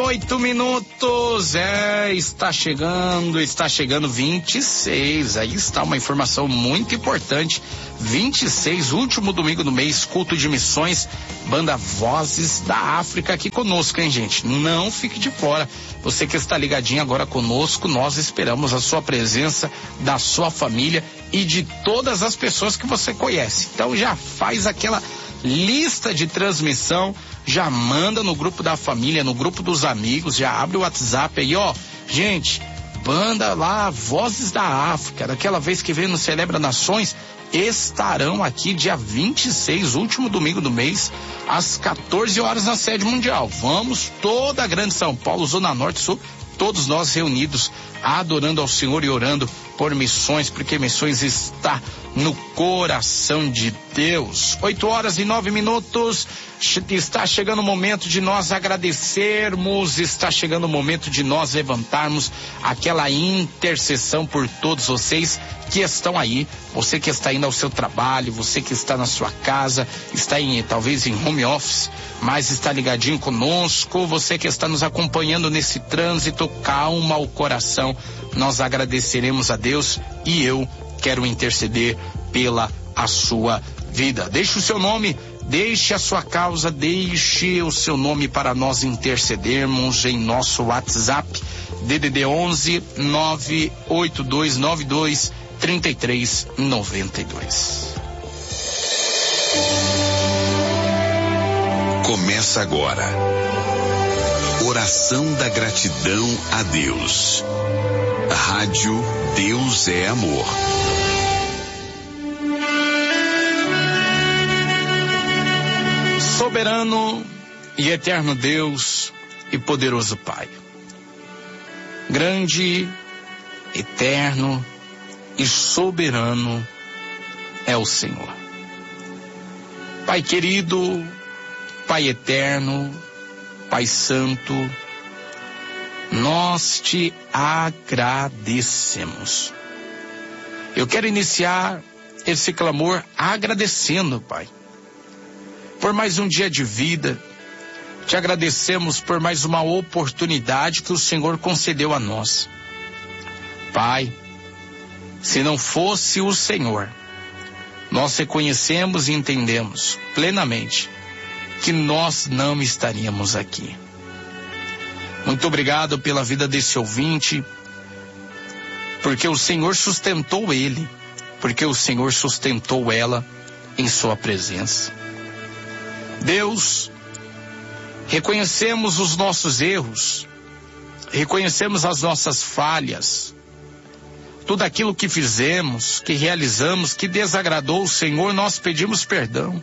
8 minutos, está chegando 26, aí está uma informação muito importante, 26, último domingo do mês, culto de missões, banda Vozes da África aqui conosco, hein, gente? Não fique de fora, você que está ligadinho agora conosco, nós esperamos a sua presença, da sua família e de todas as pessoas que você conhece, então já faz aquela lista de transmissão, já manda no grupo da família, no grupo dos amigos, já abre o WhatsApp aí, ó, gente, banda lá, Vozes da África, daquela vez que veio no Celebra Nações, estarão aqui dia 26, último domingo do mês, às 14 horas na sede mundial. Vamos, toda a Grande São Paulo, Zona Norte e Sul, todos nós reunidos, adorando ao Senhor e orando por missões, porque missões está no coração de Deus. 8h09, está chegando o momento de nós agradecermos, está chegando o momento de nós levantarmos aquela intercessão por todos vocês que estão aí, você que está indo ao seu trabalho, você que está na sua casa, está talvez em home office, mas está ligadinho conosco, você que está nos acompanhando nesse trânsito, calma o coração, nós agradeceremos a Deus e eu quero interceder pela a sua vida. Deixe o seu nome, deixe a sua causa, deixe o seu nome para nós intercedermos em nosso WhatsApp, DDD 11 98292 3392. Começa agora. Oração da gratidão a Deus. Rádio Deus é Amor. Soberano e eterno Deus e poderoso Pai, grande, eterno e soberano é o Senhor. Pai querido, Pai eterno, Pai santo, nós te agradecemos. Eu quero iniciar esse clamor agradecendo, Pai, por mais um dia de vida. Te agradecemos por mais uma oportunidade que o Senhor concedeu a nós. Pai, se não fosse o Senhor, nós reconhecemos e entendemos plenamente que nós não estaríamos aqui. Muito obrigado pela vida desse ouvinte, porque o Senhor sustentou ele, porque o Senhor sustentou ela em sua presença. Deus, reconhecemos os nossos erros, reconhecemos as nossas falhas, tudo aquilo que fizemos, que realizamos, que desagradou o Senhor, nós pedimos perdão.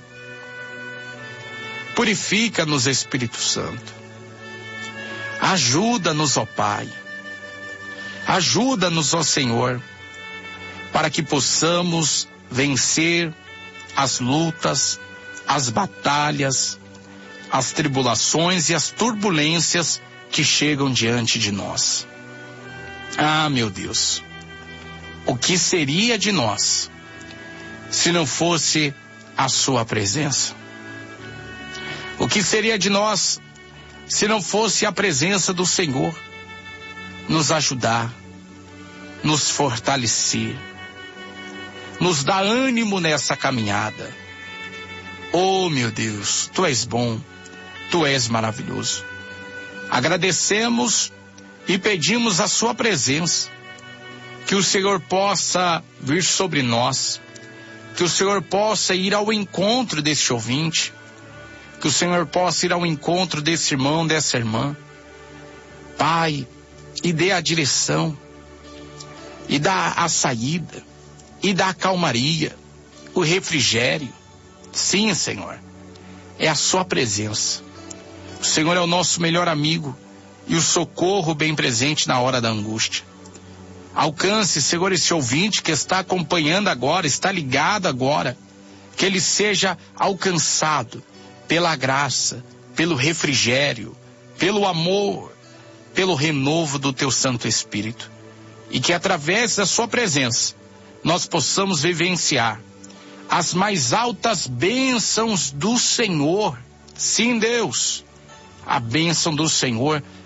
Purifica-nos, Espírito Santo. Ajuda-nos, ó Pai. Ajuda-nos, ó Senhor, para que possamos vencer as lutas, as batalhas, as tribulações e as turbulências que chegam diante de nós. Ah, meu Deus, o que seria de nós se não fosse a sua presença? O que seria de nós se não fosse a presença do Senhor nos ajudar, nos fortalecer, nos dar ânimo nessa caminhada? Oh, meu Deus, Tu és bom, Tu és maravilhoso. Agradecemos e pedimos a Sua presença, que o Senhor possa vir sobre nós, que o Senhor possa ir ao encontro deste ouvinte, que o Senhor possa ir ao encontro desse irmão, dessa irmã. Pai, e dê a direção, e dá a saída, e dá a calmaria, o refrigério. Sim, Senhor, é a Sua presença. O Senhor é o nosso melhor amigo e o socorro bem presente na hora da angústia. Alcance, Senhor, esse ouvinte que está acompanhando agora, está ligado agora, que ele seja alcançado pela graça, pelo refrigério, pelo amor, pelo renovo do Teu Santo Espírito. E que através da Sua presença nós possamos vivenciar as mais altas bênçãos do Senhor. Sim, Deus, a bênção do Senhor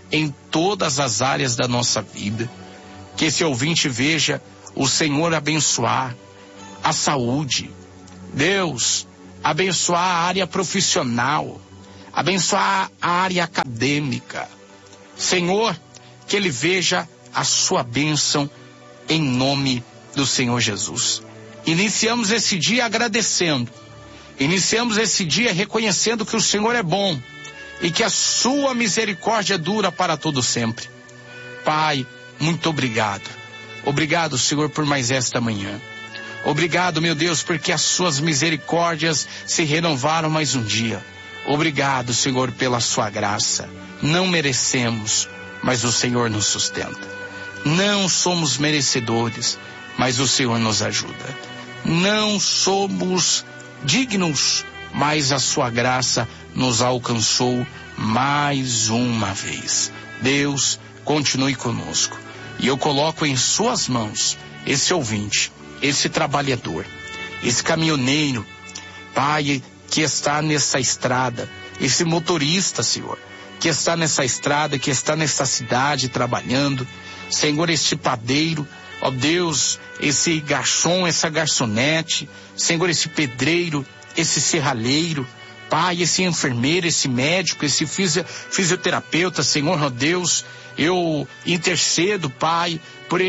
em todas as áreas da nossa vida. Que esse ouvinte veja o Senhor abençoar a saúde. Deus, abençoar a área profissional, abençoar a área acadêmica. Senhor, que ele veja a sua bênção em nome do Senhor Jesus. Iniciamos esse dia agradecendo. Iniciamos esse dia reconhecendo que o Senhor é bom e que a sua misericórdia dura para todo sempre. Pai, muito obrigado. Obrigado, Senhor, por mais esta manhã. Obrigado, meu Deus, porque as suas misericórdias se renovaram mais um dia. Obrigado, Senhor, pela sua graça. Não merecemos, mas o Senhor nos sustenta. Não somos merecedores, mas o Senhor nos ajuda. Não somos dignos, mas a sua graça nos alcançou mais uma vez. Deus, continue conosco. E eu coloco em suas mãos esse ouvinte, esse trabalhador, esse caminhoneiro, Pai, que está nessa estrada, esse motorista, Senhor, que está nessa estrada, que está nessa cidade trabalhando, Senhor, este padeiro, ó Deus, esse garçom, essa garçonete, Senhor, esse pedreiro, esse serralheiro, Pai, esse enfermeiro, esse médico, esse fisioterapeuta, Senhor, ó Deus, eu intercedo, Pai, por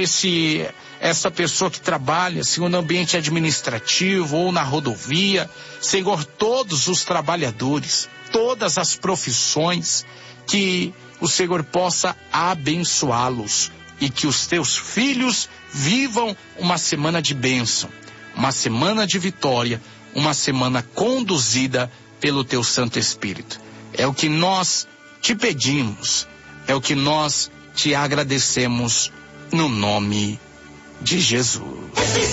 essa pessoa que trabalha, Senhor, no ambiente administrativo ou na rodovia, Senhor, todos os trabalhadores, todas as profissões, que o Senhor possa abençoá-los e que os teus filhos vivam uma semana de bênção, uma semana de vitória, uma semana conduzida pelo teu Santo Espírito. É o que nós te pedimos, é o que nós te agradecemos no nome de Jesus.